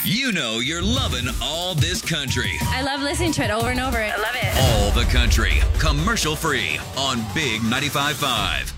You know you're loving all this country. I love listening to it over and over. I love it. All the country, commercial free on Big 95.5.